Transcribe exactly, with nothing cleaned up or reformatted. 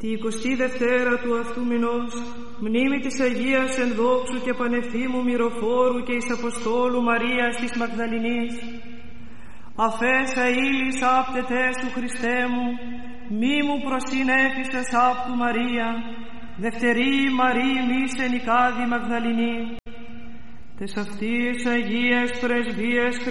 Τη εικοστή Δευτέρα του αυτού μηνός, μνήμη της Αγίας Ενδόξου και Πανευθύμου Μυροφόρου και εις Αποστόλου Μαρίας της Μαγδαληνής, αφέσα ήλις άπτετες του Χριστέ μου, μη μου προσυνέφιστας άπτου Μαρία, δευτερή Μαρή μη σε νικάδη Μαγδαληνή. Τες αυτής Αγίες πρεσβείες